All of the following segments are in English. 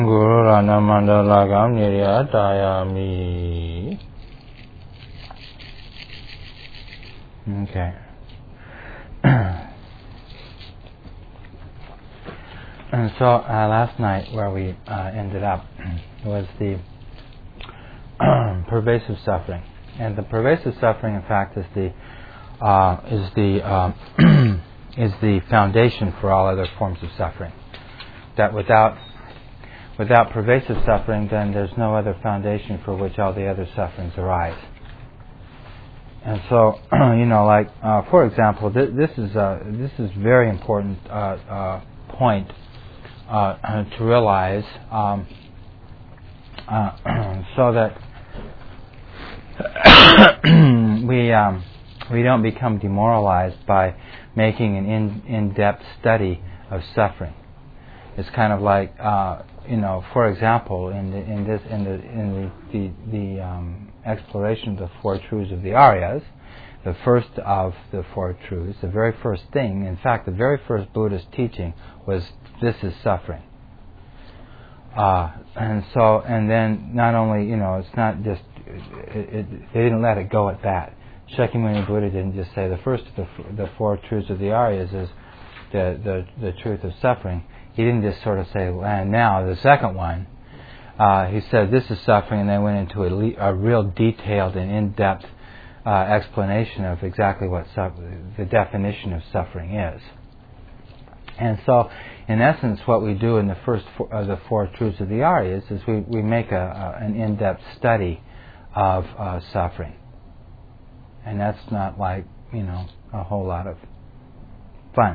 Guru Rana Mandala Gam Nirya Dayami. Okay. And so last night where we ended up was the pervasive suffering, and the pervasive suffering, in fact, is the is the foundation for all other forms of suffering. That without pervasive suffering, then there's no other foundation for which all the other sufferings arise. And so, for example, this is very important point to realize, so that we don't become demoralized by making an in-depth study of suffering. It's kind of like, for example, in the exploration of the Four Truths of the Aryas, the first of the Four Truths, the very first thing, in fact, the very first Buddhist teaching was, this is suffering. And then not only, it's not just, they didn't let it go at that. Shakyamuni Buddha didn't just say the first of the Four Truths of the Aryas is the truth of suffering. He didn't just sort of say, and now the second one. He said, this is suffering, and then went into a real detailed and in-depth explanation of exactly what the definition of suffering is. And so, in essence, what we do in the first of the Four Truths of the Aryas is we make an in-depth study of suffering. And that's not like, a whole lot of fun.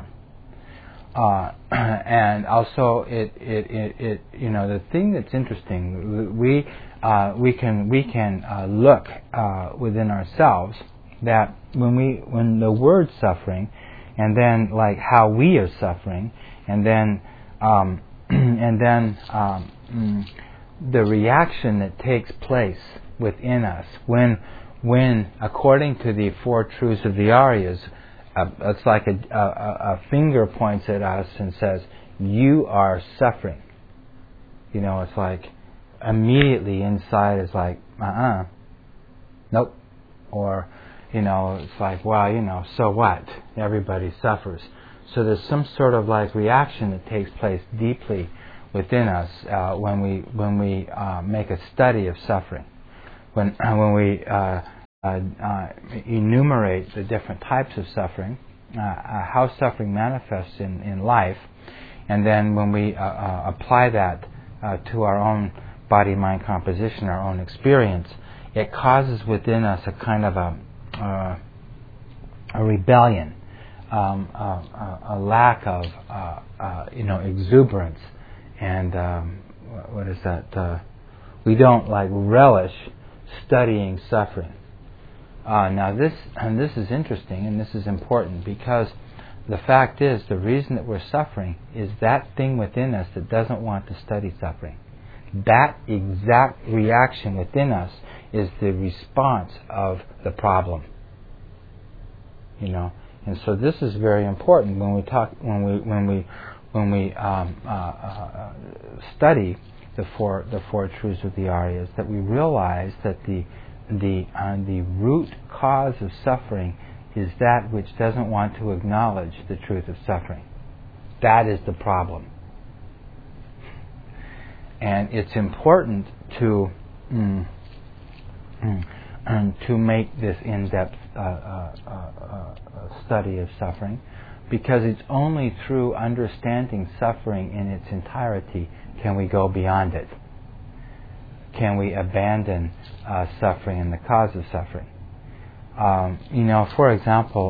And also, the thing that's interesting, we can look within ourselves that when the word suffering, and then like how we are suffering, and then the reaction that takes place within us when according to the Four Truths of the Aryas, it's like a finger points at us and says, you are suffering. It's like immediately inside is like, nope. Or, it's like, well, so what? Everybody suffers. So there's some sort of like reaction that takes place deeply within us when we make a study of suffering. When we enumerate the different types of suffering, how suffering manifests in life, and then when we apply that to our own body-mind composition, our own experience, it causes within us a kind of a rebellion, a lack of exuberance, and what is that? We don't like relish studying suffering. Now this is interesting, and this is important, because the fact is, the reason that we're suffering is that thing within us that doesn't want to study suffering. That exact reaction within us is the response of the problem. And so this is very important when we study the four truths of the Aryas, that we realize that the root cause of suffering is that which doesn't want to acknowledge the truth of suffering. That is the problem. And it's important to make this in-depth study of suffering, because it's only through understanding suffering in its entirety can we go beyond it. Can we abandon suffering and the cause of suffering? For example,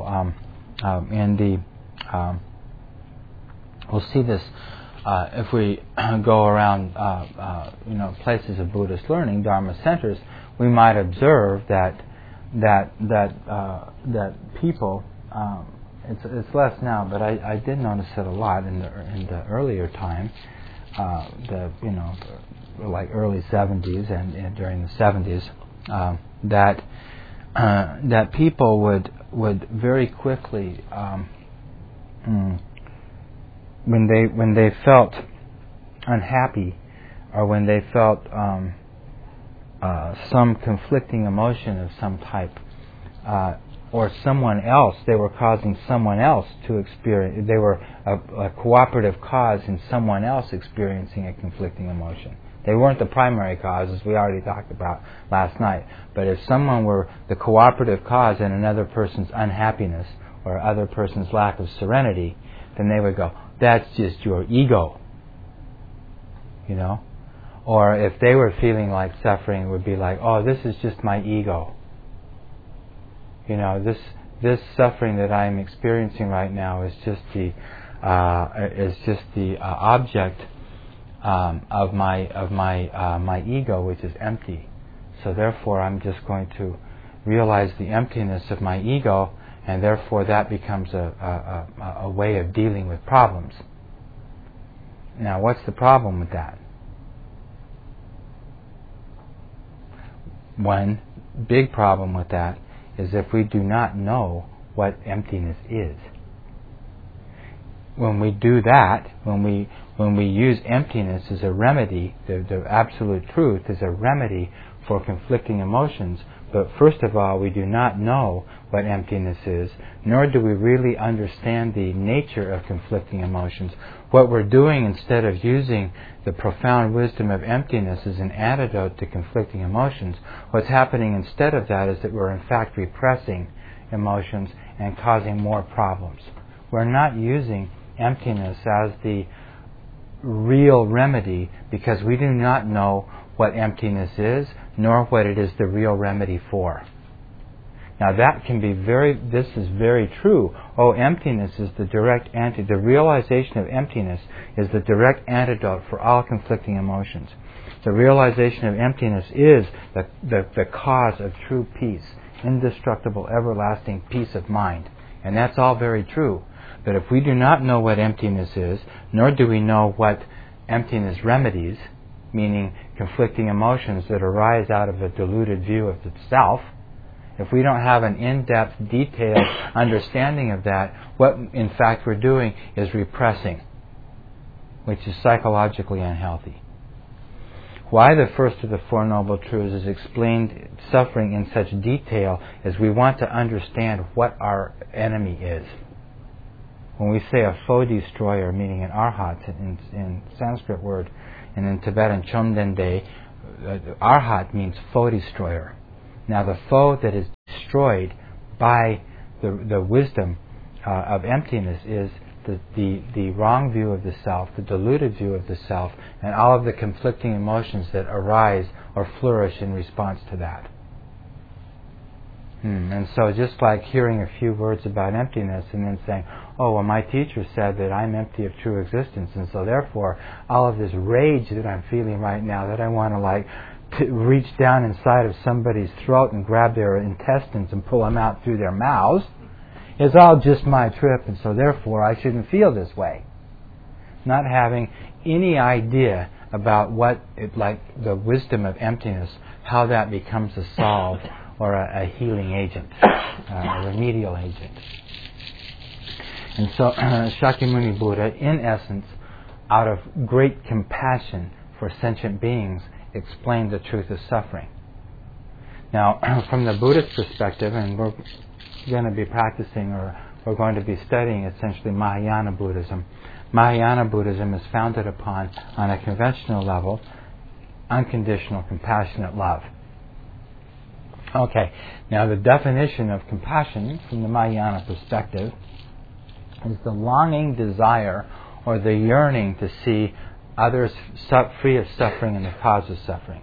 we'll see this if we go around, places of Buddhist learning, Dharma centers. We might observe that people. It's less now, but I did notice it a lot in the earlier time. Like early 70s and during the 70s, that people would very quickly, when they felt unhappy or when they felt some conflicting emotion of some type, or someone else, they were causing someone else to experience, they were a cooperative cause in someone else experiencing a conflicting emotion. They weren't the primary cause, as we already talked about last night. But if someone were the cooperative cause in another person's unhappiness or other person's lack of serenity, then they would go, that's just your ego. You know? Or if they were feeling like suffering, it would be like, oh, this is just my ego. You know, this suffering that I'm experiencing right now is just the object of my ego, which is empty. So therefore, I'm just going to realize the emptiness of my ego, and therefore that becomes a way of dealing with problems. Now, what's the problem with that? One big problem with that is if we do not know what emptiness is. When we do that, when we use emptiness as a remedy, the absolute truth is a remedy for conflicting emotions, but first of all, we do not know what emptiness is, nor do we really understand the nature of conflicting emotions. What we're doing, instead of using the profound wisdom of emptiness as an antidote to conflicting emotions, what's happening instead of that is that we're in fact repressing emotions and causing more problems. We're not using emptiness as the real remedy because we do not know what emptiness is, nor what it is the real remedy for. Now that can be this is very true. Oh, emptiness is the direct the realization of emptiness is the direct antidote for all conflicting emotions. The realization of emptiness is the cause of true peace, indestructible, everlasting peace of mind. And that's all very true. But if we do not know what emptiness is, nor do we know what emptiness remedies, meaning conflicting emotions that arise out of a deluded view of the self, if we don't have an in-depth, detailed understanding of that, what in fact we're doing is repressing, which is psychologically unhealthy. Why the first of the Four Noble Truths is explained suffering in such detail is we want to understand what our enemy is. When we say a foe destroyer, meaning an arhat in Sanskrit word, and in Tibetan chomdende, arhat means foe destroyer. Now the foe that is destroyed by the wisdom of emptiness is the wrong view of the self, the deluded view of the self, and all of the conflicting emotions that arise or flourish in response to that. And so just like hearing a few words about emptiness and then saying, oh, well, my teacher said that I'm empty of true existence, and so therefore all of this rage that I'm feeling right now, that I want to reach down inside of somebody's throat and grab their intestines and pull them out through their mouths, is all just my trip, and so therefore I shouldn't feel this way. Not having any idea about like the wisdom of emptiness, how that becomes a solve or a healing agent, a remedial agent. And so Shakyamuni Buddha, in essence, out of great compassion for sentient beings, explained the truth of suffering. Now, from the Buddhist perspective, and we're going to be practicing, or we're going to be studying essentially Mahayana Buddhism. Mahayana Buddhism is founded upon, on a conventional level, unconditional, compassionate love. Okay, now the definition of compassion from the Mahayana perspective is the longing desire or the yearning to see others free of suffering and the cause of suffering.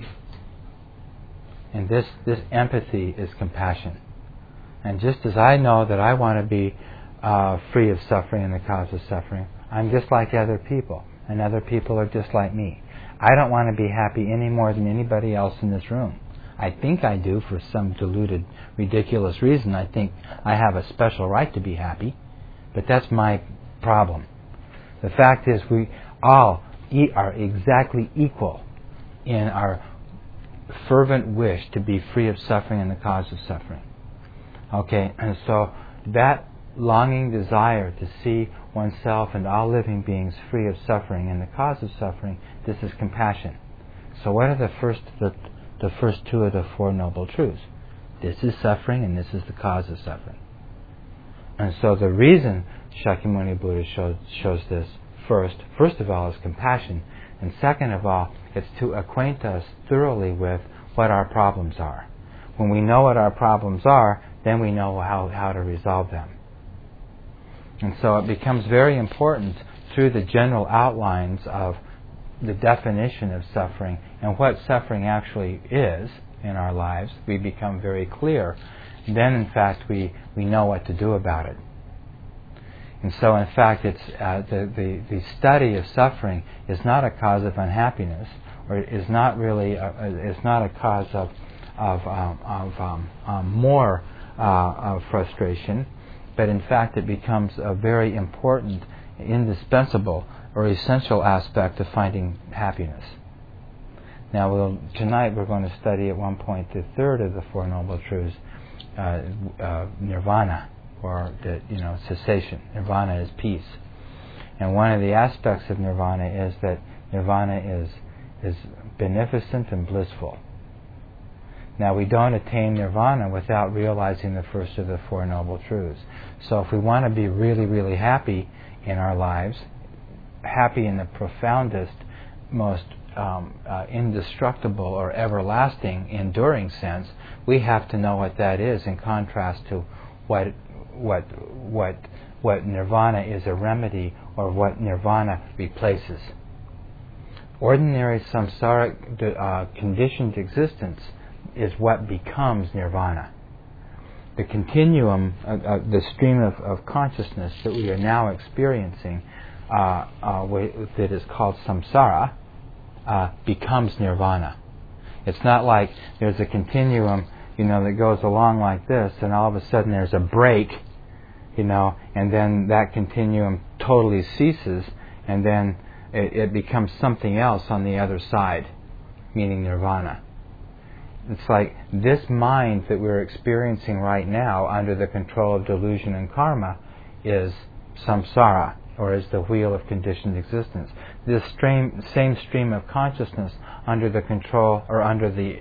And this empathy is compassion. And just as I know that I want to be free of suffering and the cause of suffering, I'm just like other people, and other people are just like me. I don't want to be happy any more than anybody else in this room. I think I do for some deluded, ridiculous reason. I think I have a special right to be happy, but that's my problem. The fact is we all are exactly equal in our fervent wish to be free of suffering and the cause of suffering. Okay, and so that longing desire to see oneself and all living beings free of suffering and the cause of suffering, this is compassion. So what are the first two of the Four Noble Truths? This is suffering and this is the cause of suffering. And so the reason Shakyamuni Buddha shows this first of all, is compassion, and second of all, it's to acquaint us thoroughly with what our problems are. When we know what our problems are, then we know how to resolve them. And so it becomes very important through the general outlines of the definition of suffering and what suffering actually is in our lives, we become very clear. Then, in fact, we know what to do about it. And so, in fact, it's the study of suffering is not a cause of unhappiness, or is not really is not a cause of more frustration, but in fact, it becomes a very important, indispensable, or essential aspect of finding happiness. Now, tonight we're going to study at one point the third of the Four Noble Truths, nirvana, or cessation. Nirvana is peace, and one of the aspects of nirvana is that nirvana is beneficent and blissful. Now, we don't attain nirvana without realizing the first of the Four Noble Truths. So, if we want to be really, really happy in our lives, happy in the profoundest, most indestructible or everlasting, enduring sense, we have to know what that is in contrast to what nirvana is a remedy or what nirvana replaces. Ordinary samsaric conditioned existence is what becomes nirvana. The continuum, the stream of consciousness that we are now experiencing, that is called samsara, becomes nirvana. It's not like there's a continuum, that goes along like this, and all of a sudden there's a break, and then that continuum totally ceases, and then it becomes something else on the other side, meaning nirvana. It's like this mind that we're experiencing right now under the control of delusion and karma is samsara, or is the wheel of conditioned existence. This same stream of consciousness under the control, or under the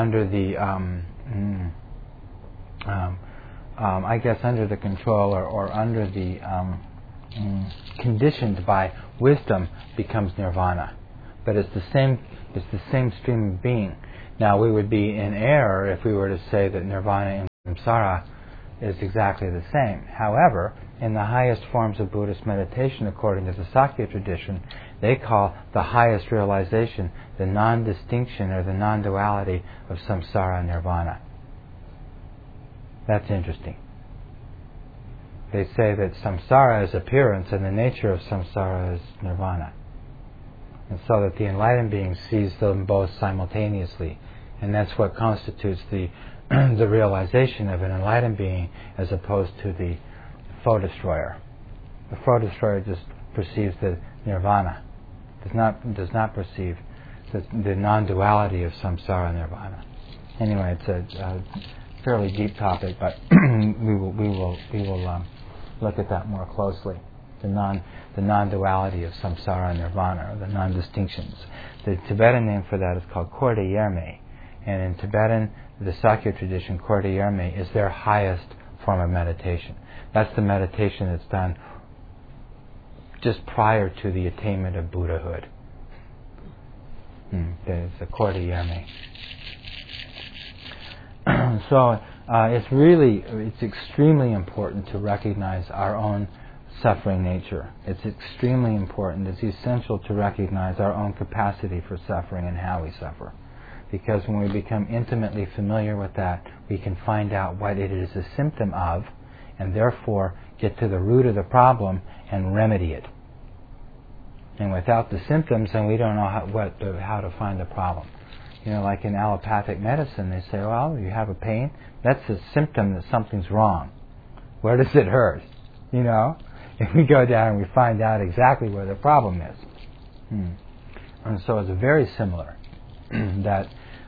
control, or under the conditioned by wisdom, becomes nirvana. But it's the same stream of being. Now, we would be in error if we were to say that nirvana and samsara is exactly the same. However, in the highest forms of Buddhist meditation, according to the Sakya tradition, they call the highest realization the non-distinction or the non-duality of samsara and nirvana. That's interesting. They say that samsara is appearance and the nature of samsara is nirvana. And so that the enlightened being sees them both simultaneously. And that's what constitutes the realization of an enlightened being as opposed to the foe destroyer. The foe destroyer just perceives the nirvana, does not perceive the non-duality of samsara and nirvana. Anyway, it's a fairly deep topic, but we will look at that more closely. The non-duality of samsara and nirvana, or the non-distinctions. The Tibetan name for that is called Korda Yerme, and in Tibetan, the Sakya tradition, Korda Yerme is their highest form of meditation. That's the meditation that's done just prior to the attainment of Buddhahood. It's the Korda Yerme. So it's extremely important to recognize our own suffering nature. It's extremely important. It's essential to recognize our own capacity for suffering and how we suffer. Because when we become intimately familiar with that, we can find out what it is a symptom of, and therefore get to the root of the problem and remedy it. And without the symptoms, then we don't know how to find the problem. Like in allopathic medicine, they say, well, you have a pain, that's a symptom that something's wrong. Where does it hurt? If we go down and we find out exactly where the problem is. And so it's very similar that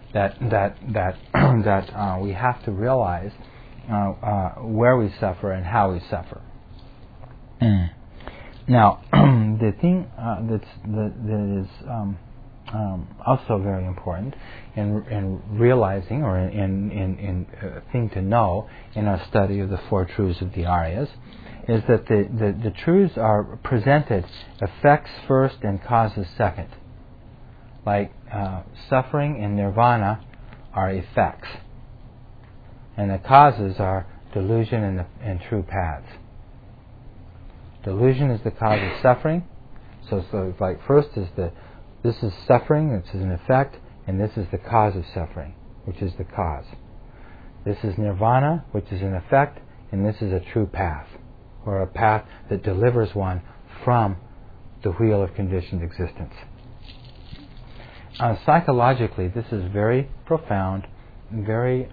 we have to realize where we suffer and how we suffer. Now, the thing that is also very important in realizing, or in thing to know in our study of the Four Truths of the Aryas, is that the truths are presented effects first and causes second. Like suffering and nirvana are effects, and the causes are delusion and true paths. Delusion is the cause of suffering. So it's like first is this is suffering, this is an effect, and this is the cause of suffering, which is the cause. This is nirvana, which is an effect, and this is a true path, or a path that delivers one from the wheel of conditioned existence. Psychologically, this is very profound, very,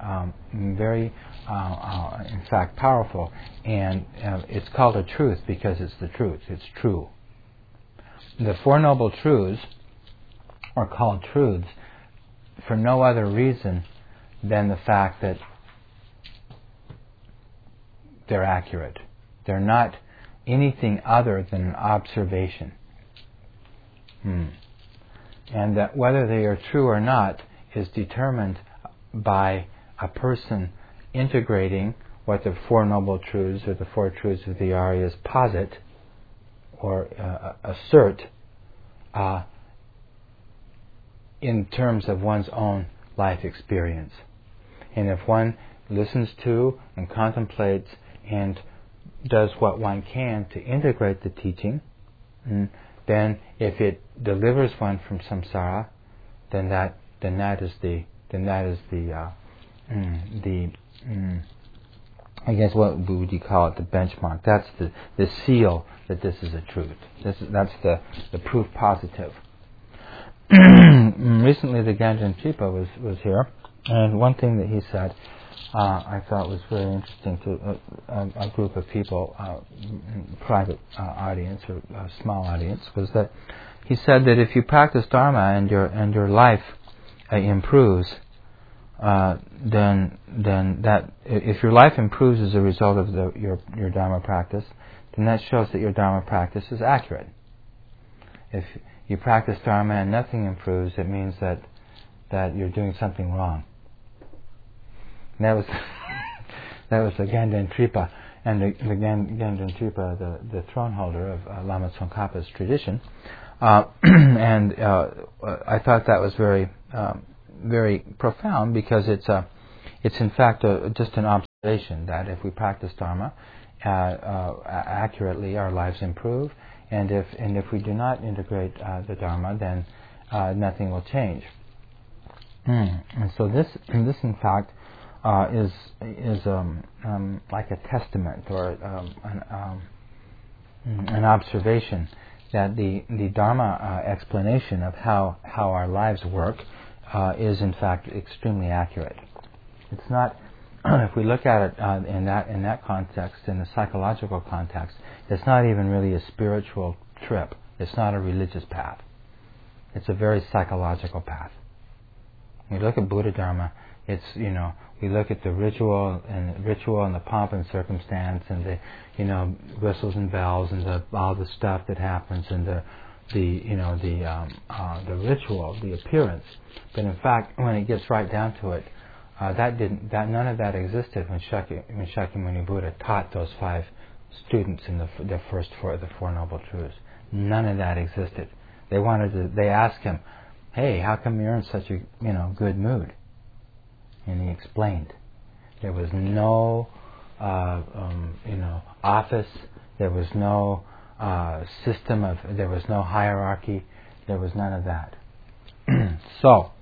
in fact, powerful, and it's called a truth because it's the truth. It's true. The Four Noble Truths are called truths for no other reason than the fact that they're accurate. They're not anything other than an observation. And that whether they are true or not is determined by a person integrating what the Four Noble Truths or the Four Truths of the Aryas posit or assert in terms of one's own life experience. And if one listens to and contemplates and does what one can to integrate the teaching, then if it delivers one from samsara, then that is the I guess what would you call it, the benchmark. That's the seal that this is a truth. That's the proof positive. Recently, the Ganjin Chipa was here, and one thing that he said I thought was very interesting to a group of people, private audience or small audience, was that he said that if you practice Dharma and your life improves, then that if your life improves as a result of your Dharma practice, then that shows that your Dharma practice is accurate. If you practice Dharma and nothing improves, it means that you're doing something wrong. And that was the Ganjin Tripa, and the Ganjin Tripa, the throne holder of Lama Tsongkhapa's tradition. And I thought that was very very profound, because it's in fact just an observation that if we practice Dharma accurately, our lives improve, and if we do not integrate the Dharma, then nothing will change. And so this in fact is like a testament or an observation that the Dharma explanation of how our lives work is in fact extremely accurate. It's not, if we look at it in that context, in the psychological context, it's not even really a spiritual trip. It's not a religious path. It's a very psychological path. When we look at Buddha Dharma, it's, we look at the ritual and the pomp and circumstance and the whistles and bells and all the stuff that happens and the ritual, the appearance. But in fact, when it gets right down to it, none of that existed when Shakyamuni Buddha taught those 5 students in the Four Noble Truths. None of that existed. They asked him, "Hey, how come you're in such a good mood?" And he explained. There was no office. There was no system there was no hierarchy. There was none of that. So,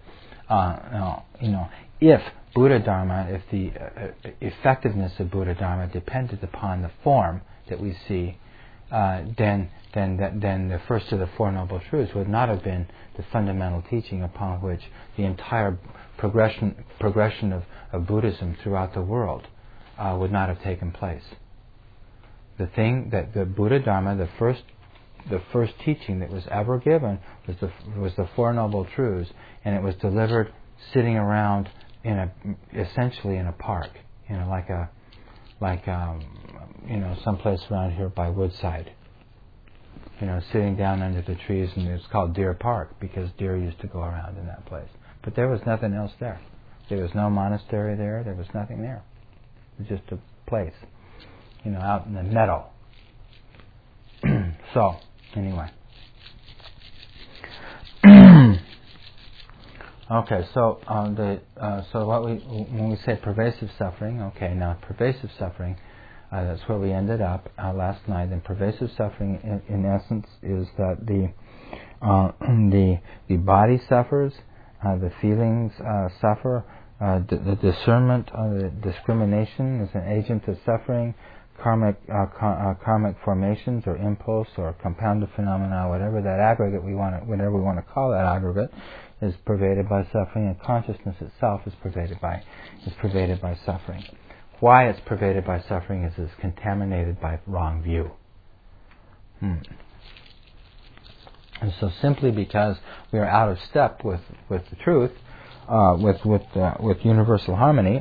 if Buddha Dharma, if the effectiveness of Buddha Dharma depended upon the form that we see, then the first of the Four Noble Truths would not have been the fundamental teaching upon which the entire progression of Buddhism throughout the world would not have taken place. The thing that the Buddha Dharma, the first teaching that was ever given was the Four Noble Truths, and it was delivered sitting around essentially in a park, someplace around here by Woodside. sitting down under the trees, and it's called Deer Park because deer used to go around in that place. But there was nothing else there. There was no monastery there. There was nothing there. It was just a place, out in the meadow. So, anyway. Okay, so when we say pervasive suffering, okay, now pervasive suffering, that's where we ended up last night. And pervasive suffering, in essence, is that the body suffers, the feelings suffer, the discernment, the discrimination is an agent of suffering. Karmic formations or impulse or compounded phenomena, whatever that aggregate whatever we want to call that aggregate, is pervaded by suffering, and consciousness itself is pervaded by suffering. Why it's pervaded by suffering is it's contaminated by wrong view. And so simply because we are out of step with the truth, with universal harmony.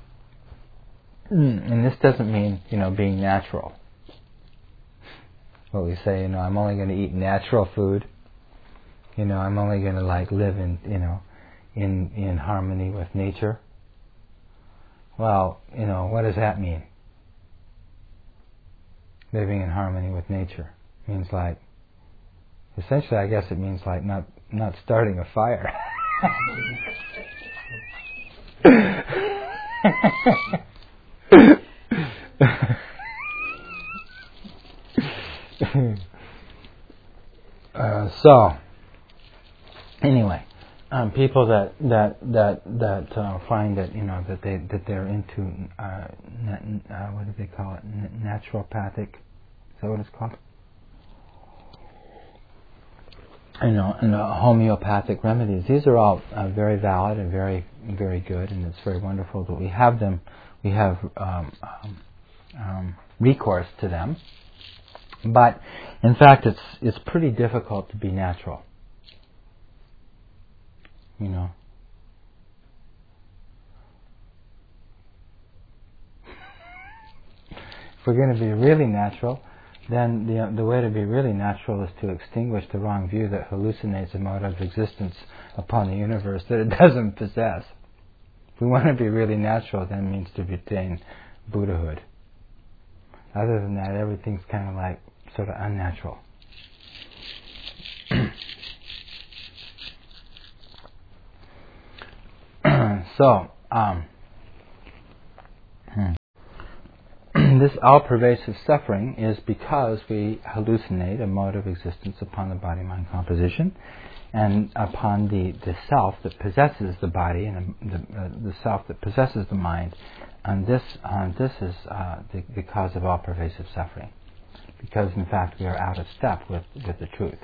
And this doesn't mean, being natural. What we say, I'm only going to eat natural food. I'm only going to live in harmony with nature. Well, what does that mean? Living in harmony with nature means essentially, I guess it means not starting a fire. So anyway, people that find that that they're into what do they call it? Naturopathic. Is that what it's called? And homeopathic remedies. These are all very valid and very, very good, and it's very wonderful that we have them. We have recourse to them, but in fact, it's pretty difficult to be natural. If we're going to be really natural, then the way to be really natural is to extinguish the wrong view that hallucinates a mode of existence upon the universe that it doesn't possess. If we want to be really natural, then it means to attain Buddhahood. Other than that, everything's kind of sort of unnatural. So, this all-pervasive suffering is because we hallucinate a mode of existence upon the body-mind composition and upon the self that possesses the body and the self that possesses the mind. And this is the cause of all-pervasive suffering, because in fact we are out of step with the truth.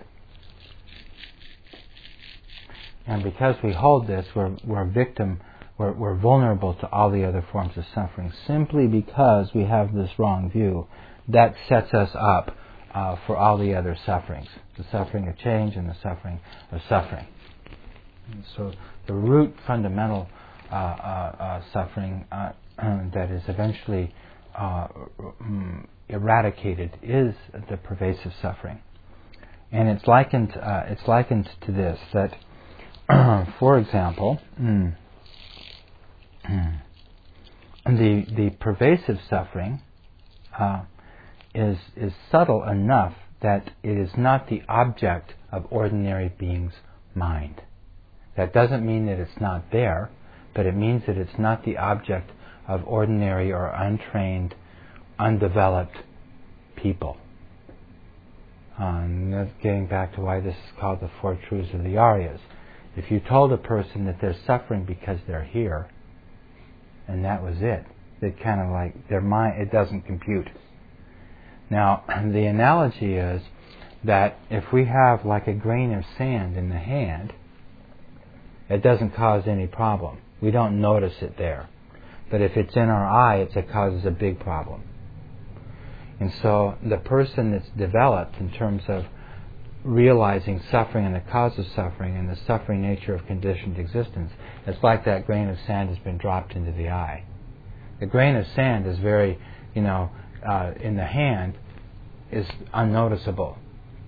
And because we hold this, we're vulnerable to all the other forms of suffering, simply because we have this wrong view that sets us up for all the other sufferings, the suffering of change and the suffering of suffering. And so the root fundamental suffering that is eventually eradicated is the pervasive suffering. And it's likened to this, that for example, the pervasive suffering is subtle enough that it is not the object of ordinary beings' mind. That doesn't mean that it's not there, but it means that it's not the object of ordinary or untrained, undeveloped people. And that's getting back to why this is called the Four Truths of the Aryas. If you told a person that they're suffering because they're here, and that was it, they kind of their mind, it doesn't compute. Now, the analogy is that if we have a grain of sand in the hand, it doesn't cause any problem. We don't notice it there. But if it's in our eye, it causes a big problem. And so the person that's developed in terms of realizing suffering and the cause of suffering and the suffering nature of conditioned existence, it's like that grain of sand has been dropped into the eye. The grain of sand is very, in the hand, is unnoticeable.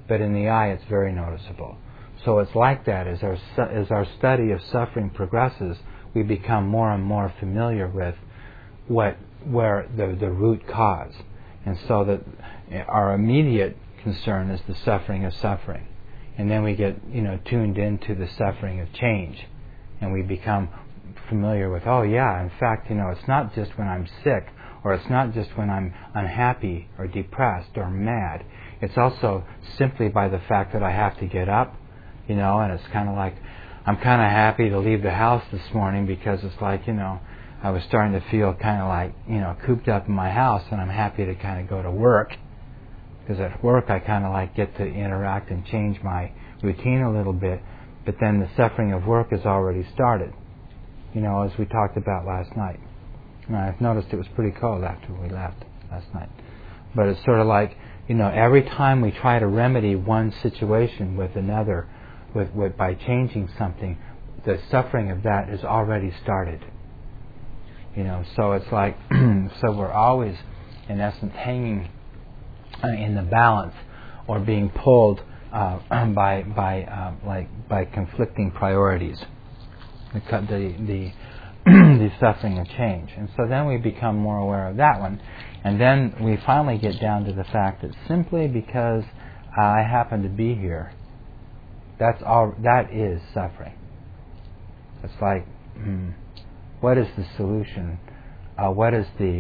but in the eye it's very noticeable. So it's like that. As our study of suffering progresses, we become more and more familiar with where the root cause. And so that our immediate concern is the suffering of suffering. And then we get, tuned into the suffering of change. And we become familiar with, oh yeah, in fact, it's not just when I'm sick, or it's not just when I'm unhappy or depressed or mad. It's also simply by the fact that I have to get up, and it's kind of like, I'm kind of happy to leave the house this morning because it's like, I was starting to feel kind of like, cooped up in my house, and I'm happy to kind of go to work. Because at work I kind of like get to interact and change my routine a little bit, but then the suffering of work has already started, as we talked about last night. And I've noticed it was pretty cold after we left last night. But it's sort of like, every time we try to remedy one situation with another, by changing something, the suffering of that is already started. So it's like, so we're always, in essence, hanging in the balance, or being pulled by conflicting priorities, the suffering of change. And so then we become more aware of that one, and then we finally get down to the fact that simply because I happen to be here, that is suffering. It's like, what is the solution? What is the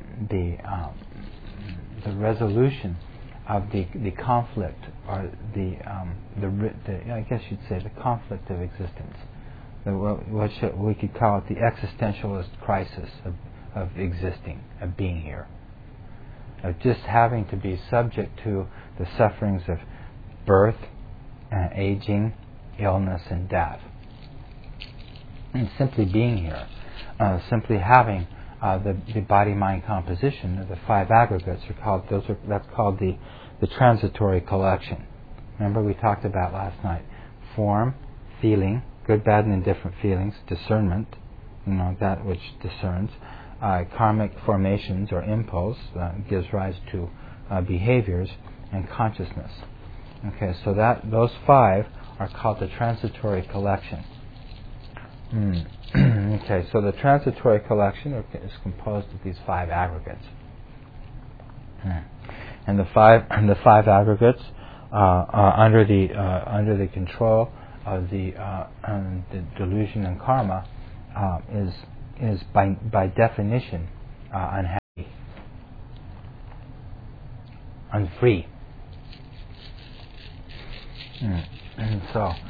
resolution of the conflict, or the I guess you'd say the conflict of existence? We could call it the existentialist crisis of existing, of being here, of just having to be subject to the sufferings of birth, aging, illness, and death, and simply being here, simply having the body-mind composition of the five aggregates that's called the transitory collection. Remember we talked about last night: form, feeling, good, bad, and indifferent feelings; discernment, that which discerns; karmic formations or impulse gives rise to behaviors; and consciousness. Okay, so those five are called the transitory collection. Okay, so the transitory collection is composed of these five aggregates, and the five aggregates under the control of the delusion and karma is by definition unhappy, unfree. And so